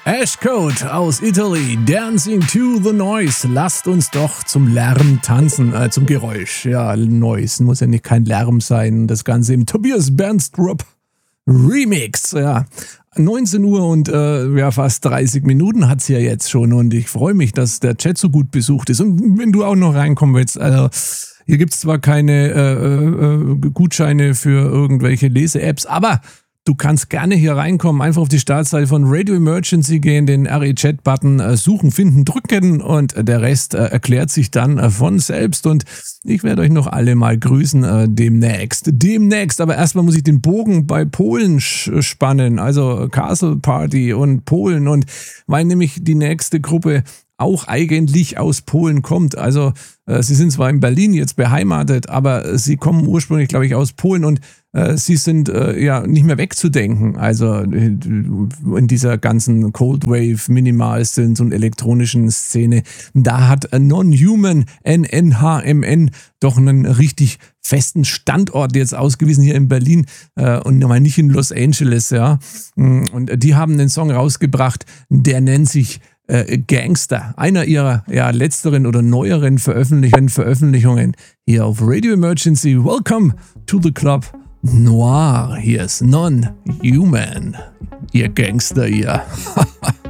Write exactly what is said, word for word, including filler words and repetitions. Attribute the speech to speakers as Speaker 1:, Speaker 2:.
Speaker 1: Ashcode aus Italy, Dancing to the Noise. Lasst uns doch zum Lärm tanzen, äh, zum Geräusch. Ja, Noise, muss ja nicht kein Lärm sein. Das Ganze im Tobias Bernstrup Remix. Ja, neunzehn Uhr und äh, ja, fast dreißig Minuten hat's ja jetzt schon. Und ich freue mich, dass der Chat so gut besucht ist. Und wenn du auch noch reinkommen willst, also hier gibt's zwar keine äh, äh, Gutscheine für irgendwelche Lese-Apps, aber du kannst gerne hier reinkommen, einfach auf die Startseite von Radio Emergency gehen, den R E-Chat-Button äh, suchen, finden, drücken und äh, der Rest äh, erklärt sich dann äh, von selbst und ich werde euch noch alle mal grüßen äh, demnächst. Demnächst, aber erstmal muss ich den Bogen bei Polen sch- spannen, also Castle Party und Polen und weil nämlich die nächste Gruppe auch eigentlich aus Polen kommt. Also äh, sie sind zwar in Berlin jetzt beheimatet, aber äh, sie kommen ursprünglich, glaube ich, aus Polen und äh, sie sind äh, ja nicht mehr wegzudenken. Also äh, in dieser ganzen Cold Wave, Minimal-Synth und elektronischen Szene, da hat Non-Human, N N H M N, doch einen richtig festen Standort jetzt ausgewiesen hier in Berlin äh, und mal nicht in Los Angeles, ja. Und die haben einen Song rausgebracht, der nennt sich Äh, Gangster, einer ihrer ja, letzteren oder neueren Veröffentlichungen, Veröffentlichungen hier auf Radio Emergency. Welcome to the Club Noir. Hier ist Non-Human. Ihr Gangster, ihr.